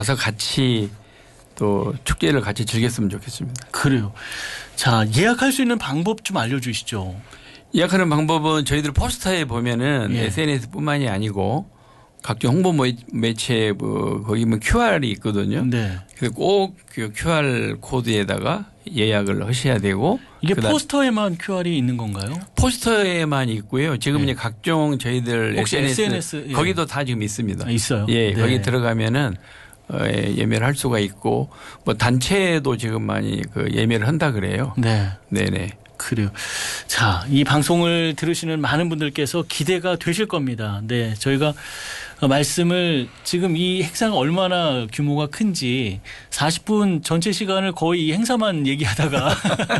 가서 같이 또 축제를 같이 즐겼으면 좋겠습니다. 그래요. 자, 예약할 수 있는 방법 좀 알려주시죠. 예약하는 방법은 저희들 포스터에 보면은 예. SNS뿐만이 아니고 각종 홍보 매체 거기 뭐 QR이 있거든요. 네. 그래서 꼭 그 QR 코드에다가 예약을 하셔야 되고 이게 포스터에만 QR이 있는 건가요? 포스터에만 있고요. 지금 이제 각종 저희들 혹시 SNS 예. 거기도 다 지금 있습니다. 있어요. 예, 네. 거기 들어가면은 예매를 할 수가 있고 뭐 단체도 지금 많이 그 예매를 한다 그래요. 네. 네네. 그래요. 자, 이 방송을 들으시는 많은 분들께서 기대가 되실 겁니다. 네, 저희가 말씀을 지금 이 행사가 얼마나 규모가 큰지 40분 전체 시간을 거의 이 행사만 얘기하다가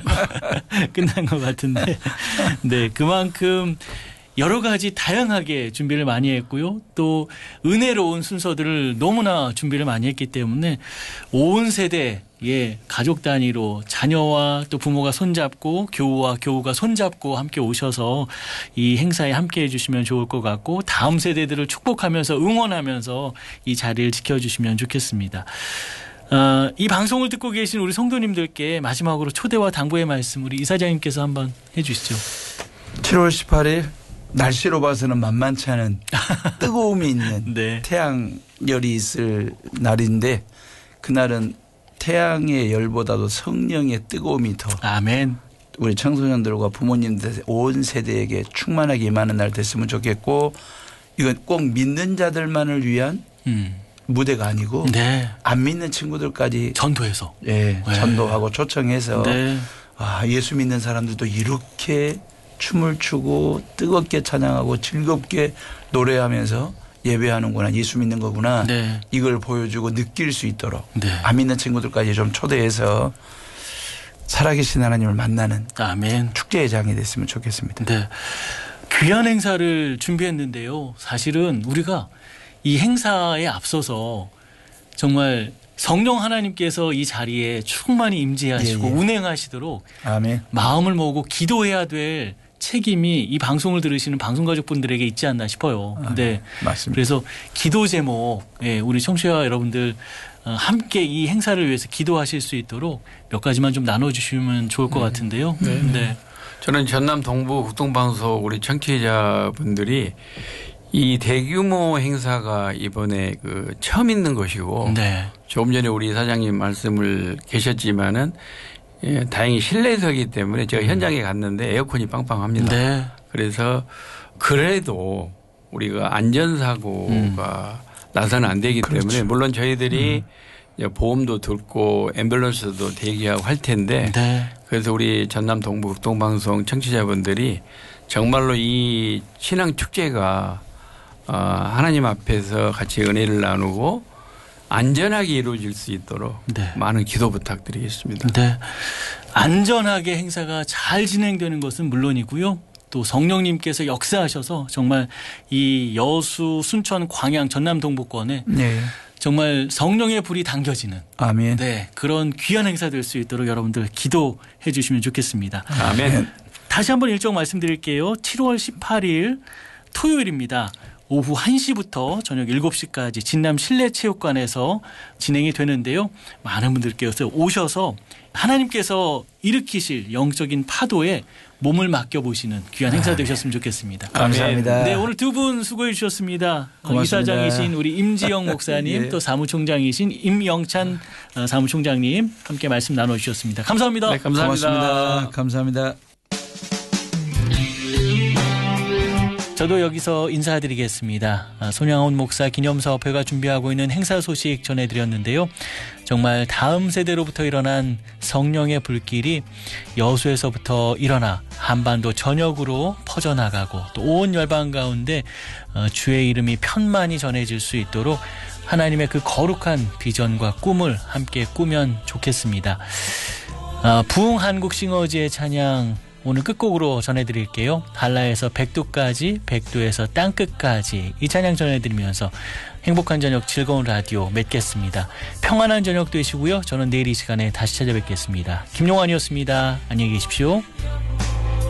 끝난 것 같은데, 네, 그만큼 여러 가지 다양하게 준비를 많이 했고요. 또 은혜로운 순서들을 너무나 준비를 많이 했기 때문에 온 세대 가족 단위로 자녀와 또 부모가 손잡고 교우와 교우가 손잡고 함께 오셔서 이 행사에 함께 해주시면 좋을 것 같고 다음 세대들을 축복하면서 응원하면서 이 자리를 지켜주시면 좋겠습니다. 이 방송을 듣고 계신 우리 성도님들께 마지막으로 초대와 당부의 말씀 우리 이사장님께서 한번 해 주시죠. 7월 18일 날씨로 봐서는 만만치 않은 뜨거움이 있는 네. 태양열이 있을 날인데 그날은 태양의 열보다도 성령의 뜨거움이 더 아멘. 우리 청소년들과 부모님들 온 세대에게 충만하게 임하는 날 됐으면 좋겠고 이건 꼭 믿는 자들만을 위한 무대가 아니고 네. 안 믿는 친구들까지 전도해서 네. 전도하고 초청해서 네. 예수 믿는 사람들도 이렇게 춤을 추고 뜨겁게 찬양하고 즐겁게 노래하면서 예배하는구나 예수 믿는 거구나 네. 이걸 보여주고 느낄 수 있도록 네. 안 믿는 친구들까지 좀 초대해서 살아계신 하나님을 만나는 아멘. 축제의 장이 됐으면 좋겠습니다. 네. 귀한 행사를 준비했는데요. 사실은 우리가 이 행사에 앞서서 정말 성령 하나님께서 이 자리에 충만히 임재하시고 운행하시도록 아멘. 마음을 모으고 기도해야 될 책임이 이 방송을 들으시는 방송가족분들에게 있지 않나 싶어요. 네, 맞습니다. 그래서 기도 제목, 우리 청취자 여러분들 함께 이 행사를 위해서 기도하실 수 있도록 몇 가지만 좀 나눠주시면 좋을 것 같은데요. 네. 저는 전남 동부 국동방송 우리 청취자분들이 이 대규모 행사가 이번에 처음 있는 것이고 네. 조금 전에 우리 사장님 말씀을 계셨지만은 다행히 실내석이기 때문에 제가 현장에 갔는데 에어컨이 빵빵합니다. 네. 그래서 그래도 우리가 안전사고가 나서는 안 되기 그렇죠. 때문에 물론 저희들이 보험도 들고 앰뷸런스도 대기하고 할 텐데 네. 그래서 우리 전남 동부 국동방송 청취자분들이 정말로 이 신앙축제가 하나님 앞에서 같이 은혜를 나누고 안전하게 이루어질 수 있도록 네. 많은 기도 부탁드리겠습니다. 네. 안전하게 행사가 잘 진행되는 것은 물론이고요. 또 성령님께서 역사하셔서 정말 이 여수, 순천, 광양, 전남 동부권에 네. 정말 성령의 불이 당겨지는 아멘. 네, 그런 귀한 행사 될 수 있도록 여러분들 기도해 주시면 좋겠습니다. 아멘. 다시 한번 일정 말씀드릴게요. 7월 18일 토요일입니다. 오후 1시부터 저녁 7시까지 진남 실내체육관에서 진행이 되는데요. 많은 분들께서 오셔서 하나님께서 일으키실 영적인 파도에 몸을 맡겨보시는 귀한 행사 되셨으면 좋겠습니다. 감사합니다. 네, 오늘 두 분 수고해 주셨습니다. 고맙습니다. 이사장이신 우리 임지영 목사님 예. 또 사무총장이신 임영찬 사무총장님 함께 말씀 나눠주셨습니다. 감사합니다. 네, 감사합니다. 고맙습니다. 감사합니다. 저도 여기서 인사드리겠습니다. 손양훈 목사 기념사업회가 준비하고 있는 행사 소식 전해드렸는데요. 정말 다음 세대로부터 일어난 성령의 불길이 여수에서부터 일어나 한반도 전역으로 퍼져나가고 또 온 열방 가운데 주의 이름이 편만히 전해질 수 있도록 하나님의 그 거룩한 비전과 꿈을 함께 꾸면 좋겠습니다. 부흥 한국 싱어즈의 찬양 오늘 끝곡으로 전해드릴게요. 한라에서 백두까지, 백두에서 땅끝까지 이 찬양 전해드리면서 행복한 저녁 즐거운 라디오 맺겠습니다. 평안한 저녁 되시고요. 저는 내일 이 시간에 다시 찾아뵙겠습니다. 김용환이었습니다. 안녕히 계십시오.